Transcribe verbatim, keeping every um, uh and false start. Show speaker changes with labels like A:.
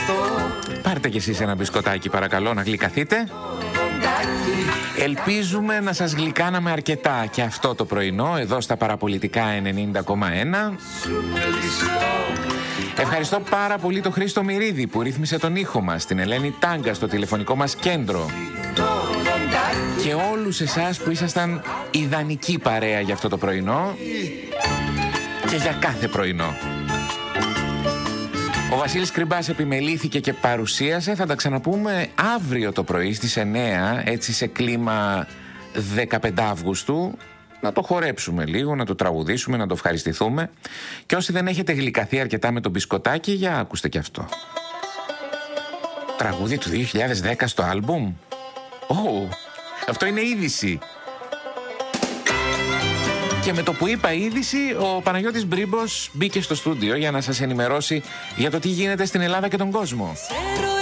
A: Πάρτε κι εσείς ένα μπισκοτάκι παρακαλώ να γλυκαθείτε. Ελπίζουμε να σας γλυκάναμε αρκετά και αυτό το πρωινό εδώ στα Παραπολιτικά ενενήντα κόμμα ένα. Ευχαριστώ πάρα πολύ τον Χρήστο Μυρίδη που ρύθμισε τον ήχο μας, την Ελένη Τάγκα στο τηλεφωνικό μας κέντρο και όλους εσάς που ήσασταν ιδανική παρέα για αυτό το πρωινό και για κάθε πρωινό. Ο Βασίλης Κρυμπάς επιμελήθηκε και παρουσίασε. Θα τα ξαναπούμε αύριο το πρωί στις εννιά, έτσι σε κλίμα δεκαπέντε Αυγούστου. Να το χορέψουμε λίγο, να το τραγουδήσουμε, να το ευχαριστηθούμε. Και όσοι δεν έχετε γλυκαθεί αρκετά με το μπισκοτάκι, για ακούστε και αυτό. Τραγούδι του δύο χιλιάδες δέκα στο άλμπουμ. Ω, oh, αυτό είναι είδηση. Και με το που είπα είδηση, ο Παναγιώτης Μπρίμπος μπήκε στο στούντιο για να σας ενημερώσει για το τι γίνεται στην Ελλάδα και τον κόσμο.